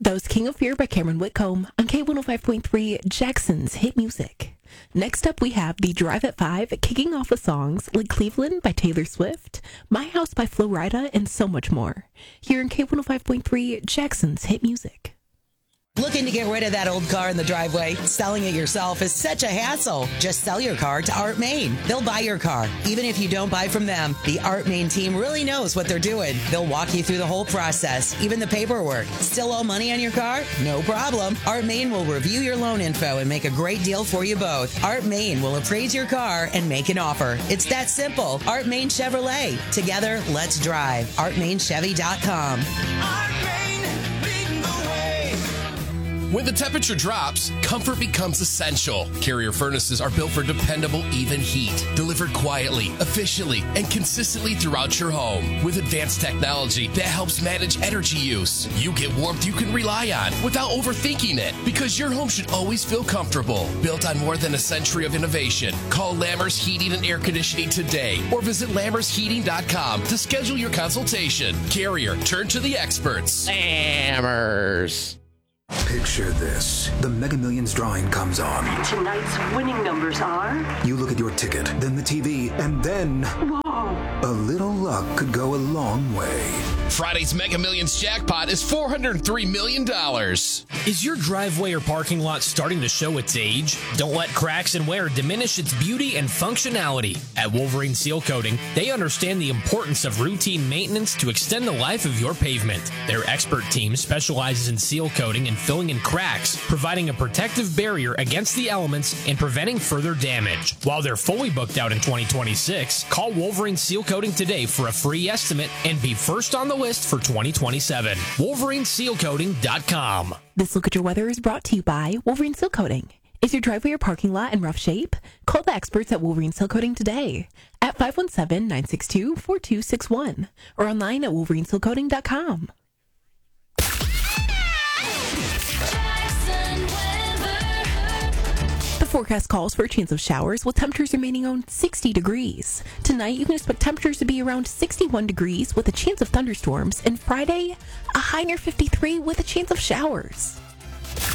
That was King of Fear by Cameron Whitcomb on K105.3 Jackson's Hit Music. Next up, we have the Drive at 5, kicking off with songs like Cleveland by Taylor Swift, My House by Flo Rida, and so much more. Here in K105.3 Jackson's Hit Music. Looking to get rid of that old car in the driveway? Selling it yourself is such a hassle. Just sell your car to Art Main. They'll buy your car. Even if you don't buy from them, the Art Main team really knows what they're doing. They'll walk you through the whole process, even the paperwork. Still owe money on your car? No problem. Art Main will review your loan info and make a great deal for you both. Art Main will appraise your car and make an offer. It's that simple. Art Main Chevrolet. Together, let's drive. ArtMainChevy.com. When the temperature drops, comfort becomes essential. Carrier furnaces are built for dependable, even heat, delivered quietly, efficiently, and consistently throughout your home. With advanced technology that helps manage energy use, you get warmth you can rely on without overthinking it, because your home should always feel comfortable. Built on more than a century of innovation. Call Lammers Heating and Air Conditioning today or visit LammersHeating.com to schedule your consultation. Carrier, turn to the experts. Lammers. Picture this. The Mega Millions drawing comes on. Tonight's winning numbers are... You look at your ticket, then the TV, and then... Whoa! A little luck could go a long way. Friday's Mega Millions jackpot is $403 million. Is your driveway or parking lot starting to show its age? Don't let cracks and wear diminish its beauty and functionality. At Wolverine Seal Coating, they understand the importance of routine maintenance to extend the life of your pavement. Their expert team specializes in seal coating and filling in cracks, providing a protective barrier against the elements and preventing further damage. While they're fully booked out in 2026, call Wolverine Seal Coating today for a free estimate and be first on the list for 2027. WolverineSealCoating.com. This Look at Your Weather is brought to you by Wolverine Seal Coating. Is your driveway or parking lot in rough shape? Call the experts at Wolverine Seal Coating today at 517-962-4261 or online at WolverineSealCoating.com. The forecast calls for a chance of showers with temperatures remaining on 60 degrees. Tonight, you can expect temperatures to be around 61 degrees with a chance of thunderstorms, and Friday, a high near 53 with a chance of showers.